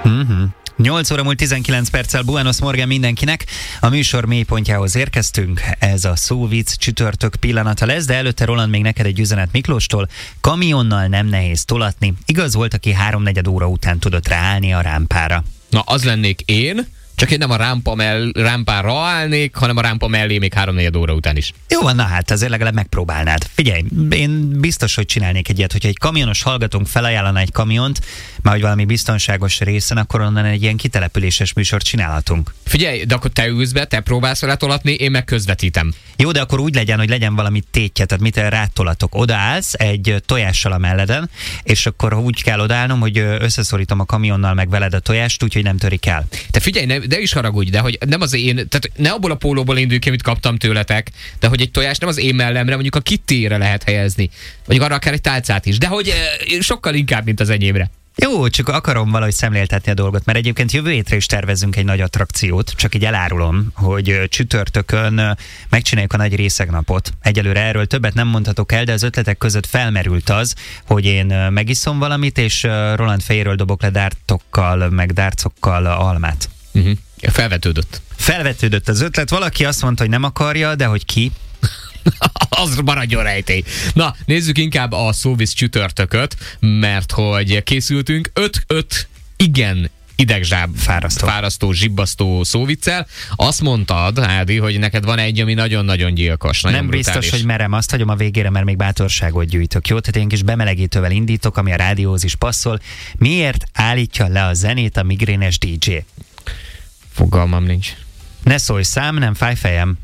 8 óra múlt 19 perccel, Buenos Morgen mindenkinek. A műsor mélypontjához érkeztünk. Ez a szóvic csütörtök pillanata lesz, de előtte Roland, még neked egy üzenet Miklóstól. Kamionnal nem nehéz tolatni. Igaz volt, aki 3-4 óra után tudott ráállni a rámpára. Na, az lennék én, csak én nem a rámpára állnék, hanem a rámpa mellé még 3-4 óra után is. Jó van, na hát, azért legalább megpróbálnád. Figyelj, én biztos, hogy csinálnék egy ilyet, hogyha egy kamionos hallgatónk felajánlana egy kamiont, már hogy valami biztonságos részen, akkor onnan egy ilyen kitelepüléses műsort csinálhatunk. Figyelj, de akkor te ülsz be, te próbálsz vele tolatni, én meg közvetítem. Jó, de akkor úgy legyen, hogy legyen valami tétje, tehát mit rátolatok. Odaállsz egy tojással a melleden, és akkor úgy kell odaállnom, hogy összeszorítom a kamionnal meg veled a tojást, úgyhogy nem törik el. Te figyelj, de is haragudj, de hogy nem az én, tehát ne abból a pólóból indulj ki, amit kaptam tőletek, de hogy egy tojást nem az én mellemre, mondjuk a Kittyre lehet helyezni. Mondjuk arra akár egy tálcát is, de hogy sokkal inkább, mint az enyémre. Jó, csak akarom valahogy szemléltetni a dolgot, mert egyébként jövő hétre is tervezünk egy nagy attrakciót, csak így elárulom, hogy csütörtökön megcsináljuk a nagy részegnapot. Egyelőre erről többet nem mondhatok el, de az ötletek között felmerült az, hogy én megiszom valamit, és Roland fejéről dobok le dártokkal, meg dárcokkal almát. Felvetődött az ötlet, valaki azt mondta, hogy nem akarja, de hogy ki? Az maradjon rejtély. Na, nézzük inkább a szóvic csütörtököt, mert hogy készültünk 5 igen idegzsáb, fárasztó, zsibbasztó szóviccel. Azt mondtad, Ádi, hogy neked van egy, ami nagyon-nagyon gyilkos. Nagyon nem brutális. Biztos, hogy merem, azt hagyom a végére, mert még bátorságot gyűjtök. Jó, tehát én kis bemelegítővel indítok, ami a rádióhoz is passzol. Miért állítja le a zenét a migrénes DJ? Fogalmam nincs. Ne szólj szám, nem fáj fejem.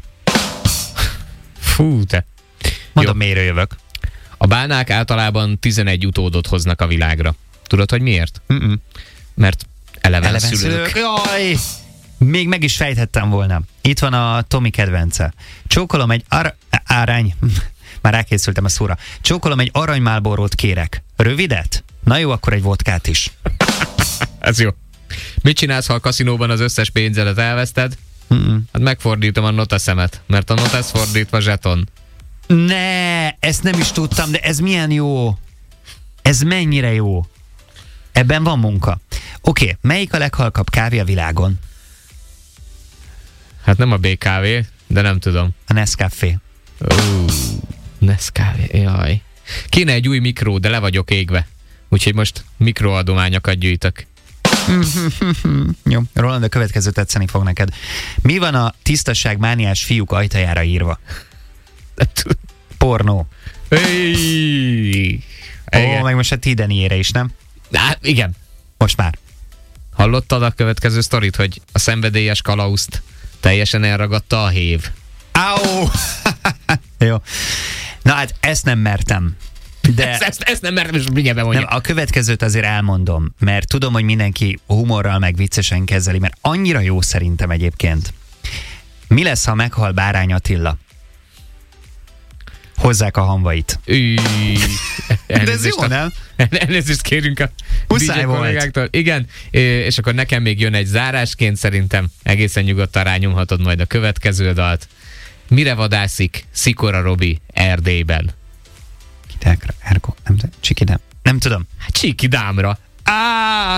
Fú, te. Mondom, miért jövök. A bálnák általában 11 utódot hoznak a világra. Tudod, hogy miért? Mert eleven szülők. Jaj! Még meg is fejthettem volna. Itt van a Tomi kedvence. Csókolom egy árány. Már rákészültem a szóra. Csókolom egy aranymálborót kérek. Rövidet? Na jó, akkor egy vodkát is. Ez jó. Mit csinálsz, ha a kaszinóban az összes pénzedet elveszted? Hát megfordítom a notaszemet, mert a notasz fordítva zseton. Ne, ezt nem is tudtam, de ez milyen jó. Ez mennyire jó. Ebben van munka. Oké, melyik a leghalkabb kávé a világon? Hát nem a BKV, de nem tudom. A Nescafé. Nescafé, jaj. Kéne egy új mikró, de le vagyok égve. Úgyhogy most mikroadományokat gyűjtök. Jó, Roland, a következő tetszeni fog neked. Mi van a tisztasságmániás fiúk ajtajára írva? Pornó. Meg most a Tideniére is, nem? Igen. Most már. Hallottad a következő sztorit, hogy a szenvedélyes kalauzt teljesen elragadta a hév? Au! Jó. Na hát ezt nem mertem. De ezt nem mertem, és mindjárt bemondja. Nem, a következőt azért elmondom, mert tudom, hogy mindenki humorral meg viccesen kezeli, mert annyira jó szerintem egyébként. Mi lesz, ha meghal Bárány Attila? Hozzák a hamvait. De ez jó, nem? Elnézést kérünk a DJ kollégáktól. Igen, és akkor nekem még jön egy zárásként, szerintem egészen nyugodtan rányomhatod majd a következő dalt. Mire vadászik Szikora Robi Erdélyben? Nem tudom. Hát Csiki Dámra.